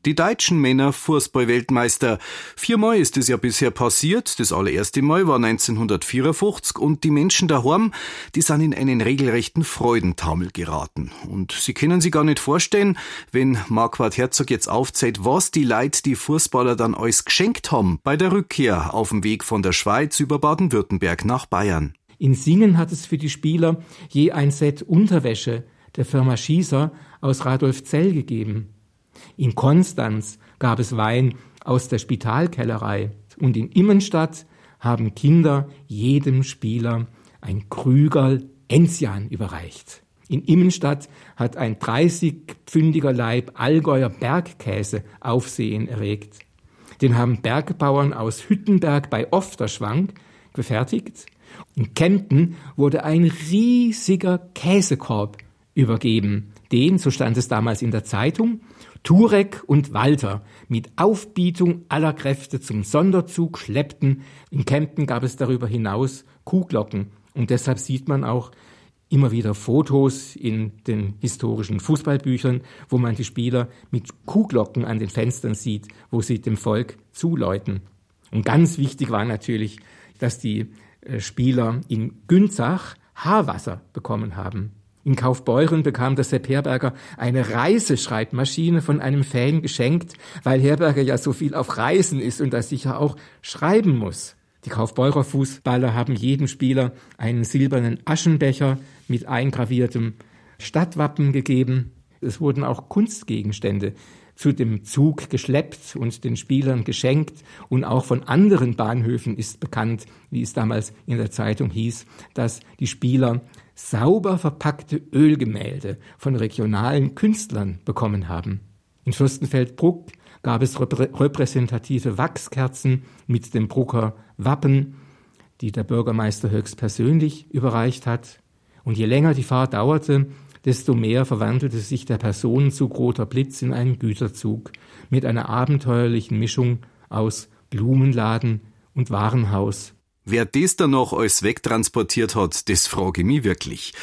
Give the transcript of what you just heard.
Die deutschen Männer Fußball-Weltmeister. 4-mal ist es ja bisher passiert. Das allererste Mal war 1954 und die Menschen daheim, die sind in einen regelrechten Freudentaumel geraten. Und Sie können sich gar nicht vorstellen, wenn Marquard Herzog jetzt aufzählt, was die Leute, die Fußballer dann alles geschenkt haben bei der Rückkehr auf dem Weg von der Schweiz über Baden-Württemberg nach Bayern. In Singen hat es für die Spieler je ein Set Unterwäsche der Firma Schießer aus Radolfzell gegeben. In Konstanz gab es Wein aus der Spitalkellerei und in Immenstadt haben Kinder jedem Spieler ein Krügerl Enzian überreicht. In Immenstadt hat ein 30-pfündiger Laib Allgäuer Bergkäse Aufsehen erregt. Den haben Bergbauern aus Hüttenberg bei Ofterschwang gefertigt. In Kempten wurde ein riesiger Käsekorb übergeben. Den, so stand es damals in der Zeitung, Turek und Walter mit Aufbietung aller Kräfte zum Sonderzug schleppten. In Kempten gab es darüber hinaus Kuhglocken. Und deshalb sieht man auch immer wieder Fotos in den historischen Fußballbüchern, wo man die Spieler mit Kuhglocken an den Fenstern sieht, wo sie dem Volk zuläuten. Und ganz wichtig war natürlich, dass die Spieler in Günzach Haarwasser bekommen haben. In Kaufbeuren bekam der Sepp Herberger eine Reiseschreibmaschine von einem Fan geschenkt, weil Herberger ja so viel auf Reisen ist und das sicher auch schreiben muss. Die Kaufbeurer Fußballer haben jedem Spieler einen silbernen Aschenbecher mit eingraviertem Stadtwappen gegeben. Es wurden auch Kunstgegenstände zu dem Zug geschleppt und den Spielern geschenkt. Und auch von anderen Bahnhöfen ist bekannt, wie es damals in der Zeitung hieß, dass die Spieler sauber verpackte Ölgemälde von regionalen Künstlern bekommen haben. In Fürstenfeldbruck gab es repräsentative Wachskerzen mit dem Brucker Wappen, die der Bürgermeister höchstpersönlich überreicht hat. Und je länger die Fahrt dauerte, desto mehr verwandelte sich der Personenzug Roter Blitz in einen Güterzug mit einer abenteuerlichen Mischung aus Blumenladen und Warenhaus. Wer das dann noch alles wegtransportiert hat, das frage ich mich wirklich.